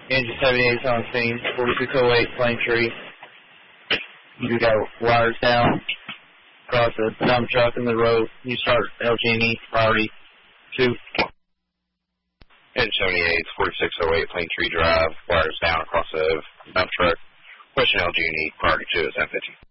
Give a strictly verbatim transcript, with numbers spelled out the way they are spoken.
Engine seventy-eight is on scene, forty-six oh eight, Plain Tree. You got wires down across a dump truck in the road. You start L G and E, priority two. Engine seventy-eight, forty-six oh eight, Plain Tree Drive, wires down across a dump truck. Question L G and E, priority two is M fifty.